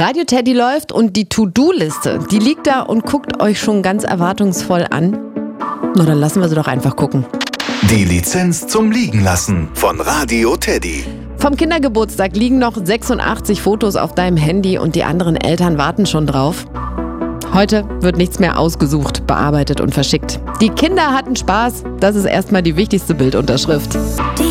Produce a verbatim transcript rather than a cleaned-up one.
Radio Teddy läuft und die To-Do-Liste, die liegt da und guckt euch schon ganz erwartungsvoll an. Na, dann lassen wir sie doch einfach gucken. Die Lizenz zum Liegenlassen von Radio Teddy. Vom Kindergeburtstag liegen noch sechsundachtzig Fotos auf deinem Handy und die anderen Eltern warten schon drauf. Heute wird nichts mehr ausgesucht, bearbeitet und verschickt. Die Kinder hatten Spaß, das ist erstmal die wichtigste Bildunterschrift.